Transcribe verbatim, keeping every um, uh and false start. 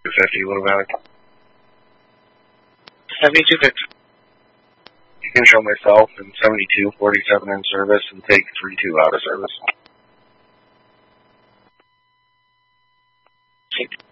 fifty, Little Valley. seventy-two fifty. You can show myself in seventy-two forty-seven in service and take three two out of service.